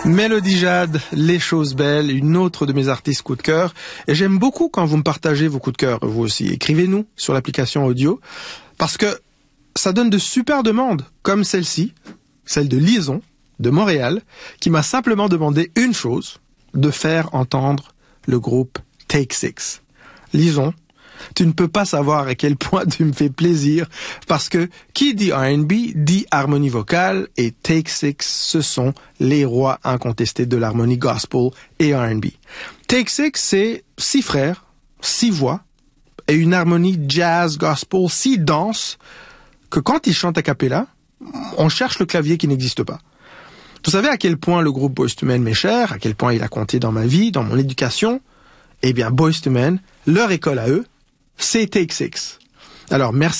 Mélodie Jade, Les choses belles, une autre de mes artistes coup de cœur. Et j'aime beaucoup quand vous me partagez vos coups de cœur, vous aussi. Écrivez-nous sur l'application audio, parce que ça donne de super demandes, comme celle-ci, celle de Lison, de Montréal, qui m'a simplement demandé une chose, de faire entendre le groupe Take Six. Lison, tu ne peux pas savoir à quel point tu me fais plaisir, parce que qui dit R&B dit harmonie vocale, et Take Six, ce sont les rois incontestés de l'harmonie gospel et R&B. Take Six, c'est 6 frères, 6 voix, et une harmonie jazz gospel si dense que quand ils chantent a cappella, on cherche le clavier qui n'existe pas. Vous savez à quel point le groupe Boyz II Men m'est cher, à quel point il a compté dans ma vie, dans mon éducation? Eh bien, Boyz II Men, leur école à eux, c'est Take Six. Alors, merci.